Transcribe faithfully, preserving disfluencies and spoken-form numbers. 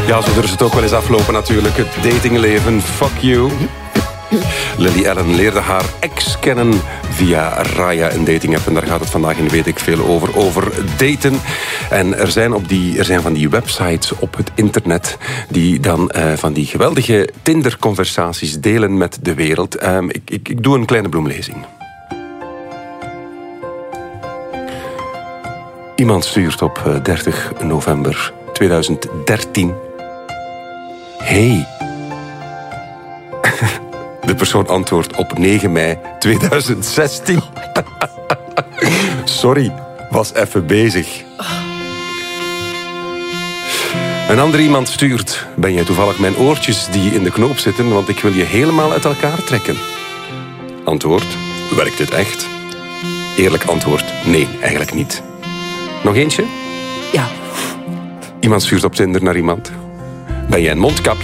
Ja, zo durft het ook wel eens aflopen natuurlijk. Het datingleven, fuck you. Lily Allen leerde haar ex kennen via Raya, een dating-app. En daar gaat het vandaag in Weet ik Veel over, over daten. En er zijn, op die, er zijn van die websites op het internet die dan uh, van die geweldige Tinder-conversaties delen met de wereld. Uh, ik, ik, ik doe een kleine bloemlezing. Iemand stuurt op dertig november tweeduizend dertien. Hey. De persoon antwoordt op negen mei tweeduizend zestien. Sorry, was even bezig. Een ander iemand stuurt. Ben jij toevallig mijn oortjes die in de knoop zitten, want ik wil je helemaal uit elkaar trekken? Antwoord, werkt dit echt? Eerlijk antwoord, nee, eigenlijk niet. Nog eentje? Ja. Iemand stuurt op Tinder naar iemand. Ben jij een mondkapje?